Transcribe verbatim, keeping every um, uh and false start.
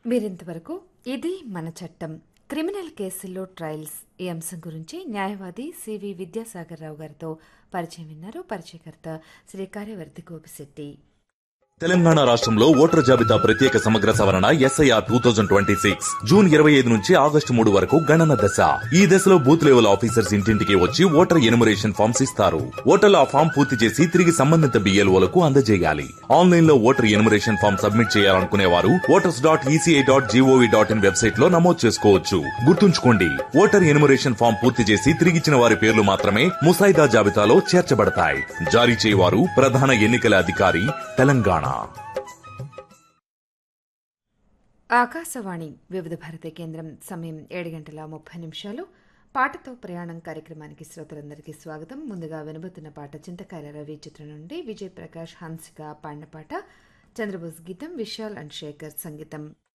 మీరింతవరకు ఇది మన చట్టం క్రిమినల్ కేసుల్లో ట్రయల్స్ ఈ అంశం గురించి న్యాయవాది సివి విద్యాసాగర్ రావు గారితో పరిచయం విన్నారు. పరిచయకర్త శ్రీ కార్యవర్తి గోపిశెట్టి. తెలంగాణ రాష్ట్రంలో ఓటర్ జాబితా ప్రత్యేక సమగ్ర సవరణ SIR two thousand twenty six June ఇరవై ఐదు నుంచి ఆగస్టు మూడు వరకు గణన దశ. ఈ దశలో బూత్ లెవెల్ ఆఫీసర్స్ ఇంటింటికి వచ్చి ఓటర్ ఎన్యుమరేషన్ ఫామ్స్ ఇస్తారు. ఓటర్లు ఆ ఫామ్ పూర్తి చేసి తిరిగి సంబంధిత బిఎల్ఓలకు అందజేయాలి. ఆన్లైన్ లో ఓటర్ ఎన్యుమరేషన్ ఫామ్ సబ్మిట్ చేయాలనుకునే వారు voters dot ECI dot GOV dot in website లో నమోదు చేసుకోవచ్చు. గుర్తుంచుకోండి, ఓటర్ ఎన్యుమరేషన్ ఫామ్ పూర్తి చేసి తిరిగిచ్చిన వారి పేర్లు మాత్రమే ముసాయిదా జాబితాలో చేర్చబడతాయి. జారీ చేయవారు ప్రధాన ఎన్నికల అధికారి, తెలంగాణ. ఆకాశవాణి వివిధ భారతి కేంద్రం. సమయం ఏడు గంటల ముప్పై నిమిషాలు. పాటతో ప్రయాణం కార్యక్రమానికి శ్రోతలందరికీ స్వాగతం. ముందుగా వినబోతున్న పాట చింతకాయల రవి చిత్రం నుండి విజయ్ ప్రకాష్, హన్సిక పాడిన పాట. చంద్రబోస్ గీతం, విశాల్ అండ్ శేఖర్ సంగీతం.